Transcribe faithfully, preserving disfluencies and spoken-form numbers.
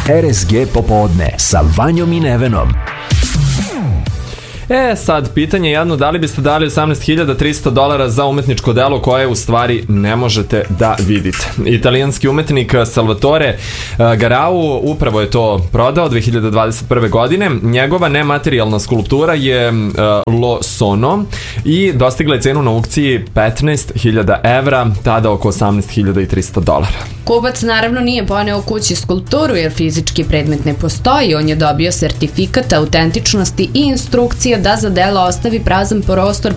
R S G popodne sa Vanjom i Nevenom. E, sad, pitanje je jedno, da li biste dali osamnaest hiljada trista dolara za umetničko delo koje u stvari ne možete da vidite. Italijanski umetnik Salvatore Garau upravo je to prodao dve hiljade dvadeset prve. godine. Njegova nematerijalna skulptura je Lo Sono i dostigla je cenu na aukciji petnaest hiljada evra, tada oko osamnaest hiljada trista dolara. Kupac naravno nije poneo kući skulpturu jer fizički predmet ne postoji. On je dobio sertifikat autentičnosti i instrukcije da za delo ostavi prazan prostor